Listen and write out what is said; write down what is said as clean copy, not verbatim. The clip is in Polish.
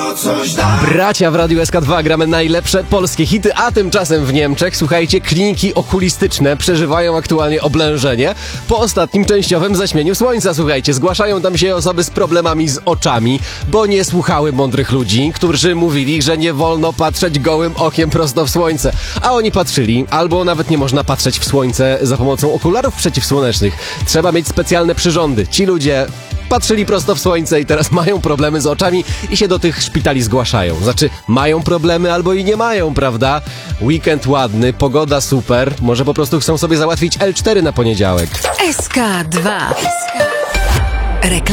Bracia w Radiu SK2 gramy najlepsze polskie hity, a tymczasem w Niemczech, słuchajcie, kliniki okulistyczne przeżywają aktualnie oblężenie po ostatnim częściowym zaćmieniu słońca. Słuchajcie, zgłaszają tam się osoby z problemami z oczami, bo nie słuchały mądrych ludzi, którzy mówili, że nie wolno patrzeć gołym okiem prosto w słońce. A oni patrzyli, albo nawet nie można patrzeć w słońce za pomocą okularów przeciwsłonecznych. Trzeba mieć specjalne przyrządy. Ci ludzie patrzyli prosto w słońce i teraz mają problemy z oczami i się do tych szpitali zgłaszają. Znaczy, mają problemy albo i nie mają, prawda? Weekend ładny, pogoda super. Może po prostu chcą sobie załatwić L4 na poniedziałek. SK2.